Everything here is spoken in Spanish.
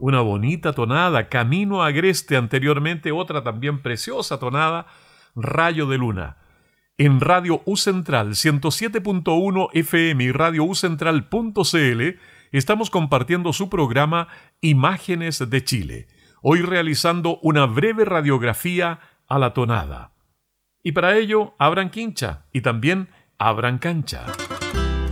una bonita tonada, Camino Agreste, anteriormente otra también preciosa tonada, Rayo de Luna. En Radio U Central 107.1 FM y Radio UCentral.cl estamos compartiendo su programa Imágenes de Chile, hoy realizando una breve radiografía a la tonada. Y para ello, abran quincha y también abran cancha.